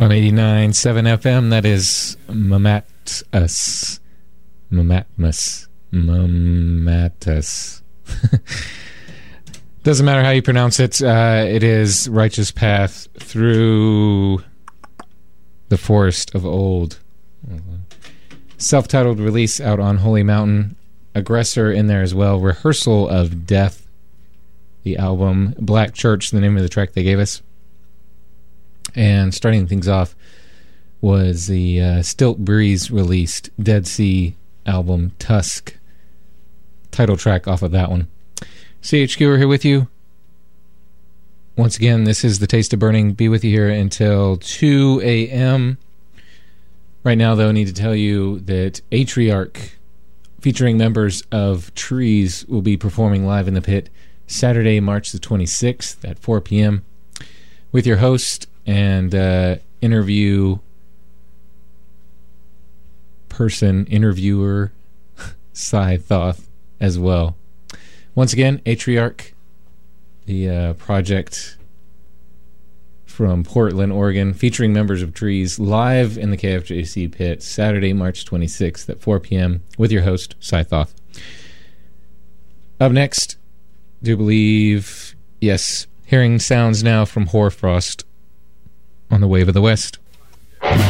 on 89.7 FM. That is Mamatus. Doesn't matter how you pronounce it. It is Righteous Path Through the Forest of Old. Self-titled release out on Holy Mountain. Aggressor in there as well. Rehearsal of Death, the album. Black Church, the name of the track they gave us. And starting things off was the Stilt Breeze released Dead Sea album, Tusk. Title track off of that one. CHQ are here with you. Once again, this is The Taste of Burning. Be with you here until 2 a.m. Right now, though, I need to tell you that Atriarch, featuring members of Trees, will be performing live in the pit Saturday, March the 26th at 4 p.m. with your host and interviewer, Cy Thoth as well. Once again, Atriarch, the project from Portland, Oregon, featuring members of Trees, live in the KFJC pit Saturday, March 26th at 4 p.m. with your host, Cy Thoth. Up next, do believe, yes, hearing sounds now from Hoarfrost on the Wave of the West.